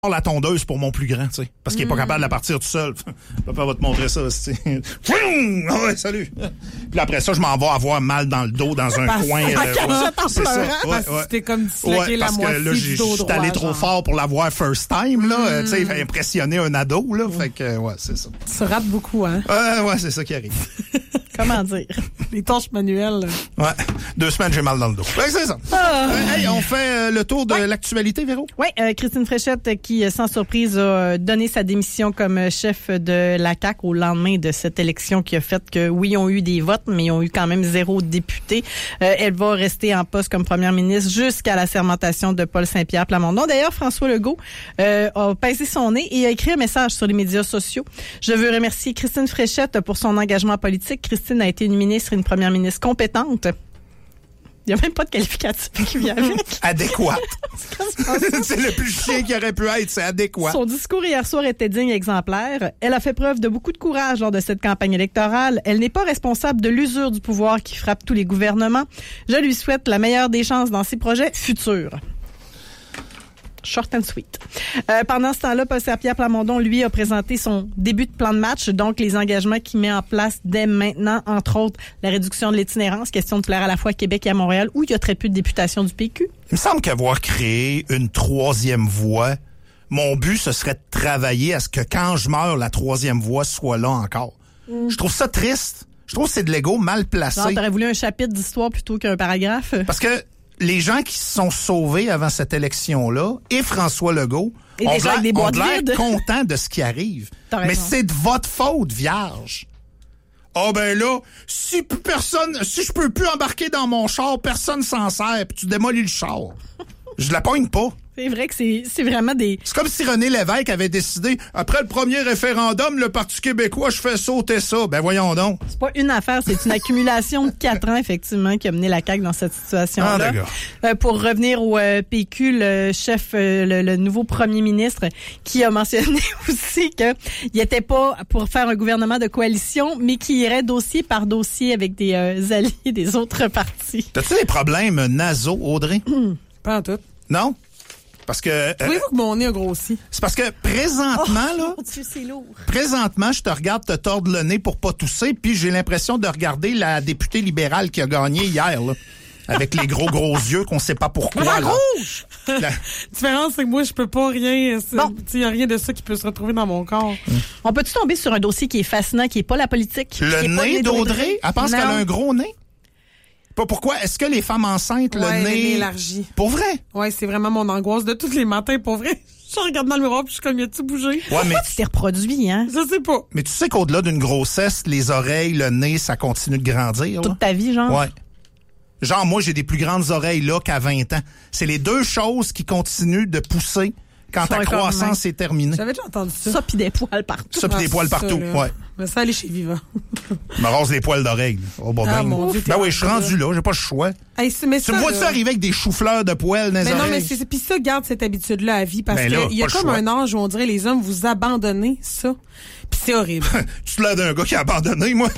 la tondeuse pour mon plus grand, tu sais, parce qu'il est pas capable de la partir tout seul. Papa va te montrer ça, tu sais. Ah ouais, salut. Puis après ça, je m'en vais avoir mal dans le dos dans un coin. C'est ça. Parce que c'était comme disloqué la moitié là, du dos droit. J'étais allé trop fort pour l'avoir first time, là. Tu sais, il fait impressionner un ado, là. Fait que, ouais, c'est ça. Tu rates beaucoup, hein? Ouais, c'est ça qui arrive. Comment dire? Les tâches manuelles. Ouais. 2 semaines, j'ai mal dans le dos. Ouais, c'est ça. Hey, on fait le tour de l'actualité, Véro? Oui, Christine Fréchette qui, sans surprise, a donné sa démission comme chef de la CAQ au lendemain de cette élection qui a fait que, oui, ils ont eu des votes, mais ils ont eu quand même 0 député. Elle va rester en poste comme première ministre jusqu'à la sermentation de Paul Saint-Pierre Plamondon. D'ailleurs, François Legault a pincé son nez et a écrit un message sur les médias sociaux. Je veux remercier Christine Fréchette pour son engagement politique. Christine a été une ministre et une première ministre compétente. Il n'y a même pas de qualificatif qui vient avec. Adéquate. C'est le plus chien qui aurait pu être, c'est adéquat. Son discours hier soir était digne et exemplaire. Elle a fait preuve de beaucoup de courage lors de cette campagne électorale. Elle n'est pas responsable de l'usure du pouvoir qui frappe tous les gouvernements. Je lui souhaite la meilleure des chances dans ses projets futurs. Short and sweet. Pendant ce temps-là, Paul Saint-Pierre Plamondon, lui, a présenté son début de plan de match, donc les engagements qu'il met en place dès maintenant, entre autres la réduction de l'itinérance, question de plaire à la fois à Québec et à Montréal, où il y a très peu de députation du PQ. Il me semble qu'avoir créé une 3e voie, mon but, ce serait de travailler à ce que quand je meurs, la 3e voie soit là encore. Je trouve ça triste. Je trouve que c'est de l'ego mal placé. Genre, t'aurais voulu un chapitre d'histoire plutôt qu'un paragraphe? Parce que les gens qui se sont sauvés avant cette élection-là, et François Legault, ont l'air contents de ce qui arrive. Mais c'est de votre faute, vierge. Ah ben là, si je peux plus embarquer dans mon char, personne s'en sert, puis tu démolis le char. Je la pogne pas. C'est vrai que c'est vraiment des... C'est comme si René Lévesque avait décidé, après le premier référendum, le Parti québécois, je fais sauter ça. Ben voyons donc. C'est pas une affaire, c'est une accumulation de 4 ans, effectivement, qui a mené la CAQ dans cette situation-là. Ah, d'accord. Pour revenir au PQ, le chef, le nouveau premier ministre, qui a mentionné aussi qu'il était pas pour faire un gouvernement de coalition, mais qui irait dossier par dossier avec des alliés des autres partis. T'as-tu des problèmes nasaux, Audrey? Pas en tout. Non? Parce que... Trouvez-vous que mon nez a grossi? C'est parce que présentement, là... Mon Dieu, c'est lourd. Présentement, je te regarde te tordre le nez pour pas tousser, puis j'ai l'impression de regarder la députée libérale qui a gagné hier, là. Avec les gros yeux qu'on sait pas pourquoi. La rouge! La différence, c'est que moi, je peux pas rien... Bon. Il n'y a rien de ça qui peut se retrouver dans mon corps. On peut-tu tomber sur un dossier qui est fascinant, qui est pas la politique? Le nez d'Audrey? Elle pense qu'elle a un gros nez? Pas pourquoi? Est-ce que les femmes enceintes, le nez élargi? Pour vrai? Ouais, c'est vraiment mon angoisse de tous les matins, pour vrai. Je regarde dans le miroir puis je suis comme, y a-tu bougé? Ouais, mais tu t'es reproduit, hein? Je sais pas. Mais tu sais qu'au-delà d'une grossesse, les oreilles, le nez, ça continue de grandir. Toute ta vie, genre? Ouais. Genre, moi, j'ai des plus grandes oreilles là qu'à 20 ans. C'est les 2 choses qui continuent de pousser quand ta croissance est terminée. J'avais déjà entendu ça. Ça pis des poils partout. Ça pis des poils partout, ouais. Mais ça, aller chez Viva. Je me rase les poils d'oreilles. Oh, mon Dieu, ben oui, je suis rendu là, j'ai pas le choix. Hey, tu me vois-tu arriver avec des choux-fleurs de poils dans les oreilles? Non, mais c'est pis ça, garde cette habitude-là à vie, parce ben là, qu'il y a comme un âge où on dirait les hommes vous abandonnez, ça. Pis c'est horrible. Tu te l'as d'un gars qui a abandonné, moi.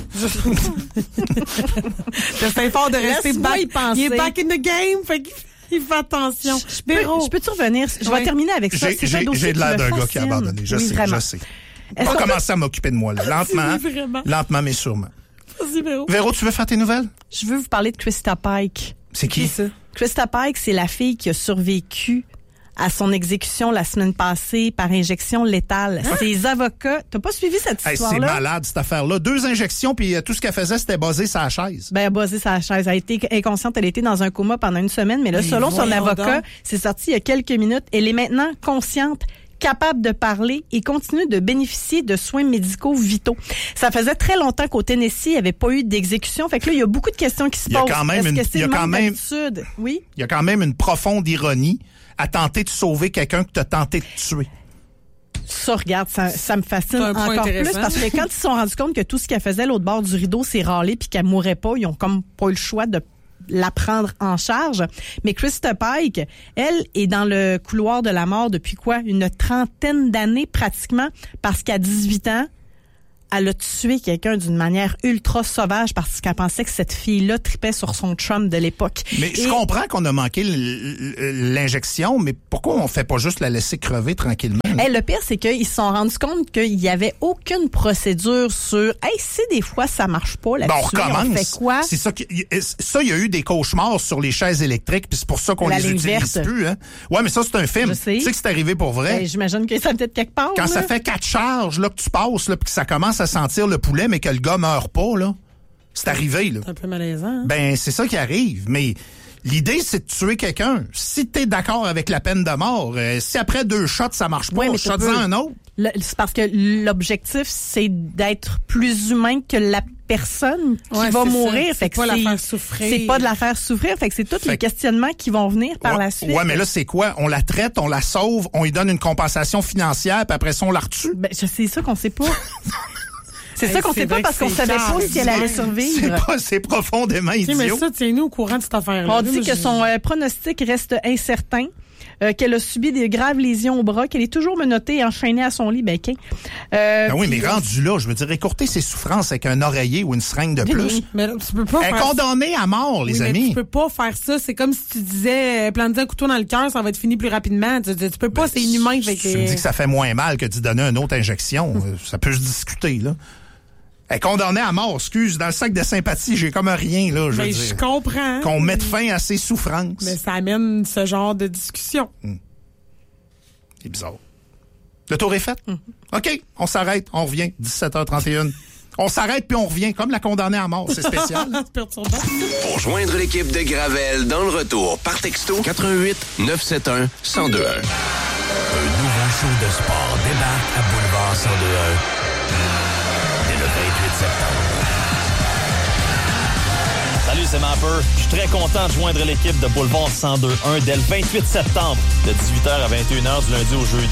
J'essaie fort de rester back. Il est back in the game, fait qu'il fait attention. Je peux-tu revenir? Je vais terminer avec ça. J'ai de l'air d'un gars qui a abandonné. Je sais. On va commencer à m'occuper de moi, là. Lentement, mais sûrement. Vas-y, Véro. Véro, tu veux faire tes nouvelles? Je veux vous parler de Krista Pike. C'est qui? ça? Krista Pike, c'est la fille qui a survécu à son exécution la semaine passée par injection létale. Ses avocats... T'as pas suivi cette histoire-là? C'est malade, cette affaire-là. 2 injections, puis tout ce qu'elle faisait, c'était basé sur la chaise. Basé sur la chaise. Elle a été inconsciente. Elle a été dans un coma pendant 1 semaine. Mais là, selon son avocat, c'est sorti il y a quelques minutes. Elle est maintenant consciente, capable de parler et continue de bénéficier de soins médicaux vitaux. Ça faisait très longtemps qu'au Tennessee, il n'y avait pas eu d'exécution. Fait que là, il y a beaucoup de questions qui se posent. Est-ce que c'est le manque d'habitude? Oui? Il y a quand même une profonde ironie à tenter de sauver quelqu'un que tu as tenté de tuer. Ça, regarde, ça me fascine encore plus parce que quand ils se sont rendus compte que tout ce qu'elle faisait l'autre bord du rideau, c'est râler puis qu'elle mourrait pas, ils ont comme pas eu le choix de la prendre en charge. Mais Krista Pike, elle est dans le couloir de la mort depuis une 30aine d'années pratiquement, parce qu'à 18 ans, elle a tué quelqu'un d'une manière ultra sauvage parce qu'elle pensait que cette fille-là tripait sur son chum de l'époque. Mais je comprends qu'on a manqué l'injection, mais pourquoi on fait pas juste la laisser crever tranquillement? Le pire, c'est qu'ils se sont rendus compte qu'il y avait aucune procédure sur si des fois ça marche pas là-dessus, on recommence. On fait quoi? C'est ça, il y a eu des cauchemars sur les chaises électriques, puis c'est pour ça qu'on les utilise plus. Hein? Ouais, mais ça, c'est un film. Tu sais que c'est arrivé pour vrai. J'imagine que ça peut-être quelque part. Quand ça fait 4 charges là, que tu passes, là, puis que ça commence à sentir le poulet, mais que le gars meurt pas, là, c'est arrivé. Là. C'est un peu malaisant. Hein? Ben, c'est ça qui arrive, mais... L'idée, c'est de tuer quelqu'un. Si t'es d'accord avec la peine de mort, si après 2 shots, ça marche pas, shot-en un autre. C'est parce que l'objectif, c'est d'être plus humain que la personne qui va mourir. C'est pas la faire souffrir. C'est pas de la faire souffrir. Fait que c'est tous les questionnements qui vont venir par la suite. Ouais, mais là, c'est quoi? On la traite, on la sauve, on lui donne une compensation financière, puis après ça, on la retue? Ben, c'est ça qu'on sait pas. C'est ça qu'on sait pas parce qu'on savait pas si elle allait survivre. C'est profondément idiot. Mais ça, tiens-nous au courant de cette affaire-là. On dit que son pronostic reste incertain, qu'elle a subi des graves lésions au bras, qu'elle est toujours menottée et enchaînée à son lit. Oui, mais rendu là, je veux dire, écourter ses souffrances avec un oreiller ou une seringue de plus. Mais tu peux pas elle est condamnée à mort, les amis. Mais tu peux pas faire ça. C'est comme si tu disais, planter un couteau dans le cœur, ça va être fini plus rapidement. Tu peux pas, c'est inhumain. Tu me dis que ça fait moins mal que d'y donner une autre injection. Ça peut se discuter, là. Elle est condamnée à mort, excuse. Dans le sac de sympathie, j'ai comme rien, là, je veux dire. Je comprends. Qu'on mette fin à ses souffrances. Mais ça amène ce genre de discussion. C'est bizarre. Le tour est fait? OK, on s'arrête, on revient. 17h31. On s'arrête puis on revient, comme la condamnée à mort. C'est spécial. C'est perturbant. Pour joindre l'équipe de Gravel dans le retour, par texto 88 971 1021. Un nouveau show de sport débarque à Boulevard 1021. Dès le 28 septembre. Salut, c'est Mapper. Je suis très content de joindre l'équipe de Boulevard 1021 dès le 28 septembre, de 18h à 21h du lundi au jeudi.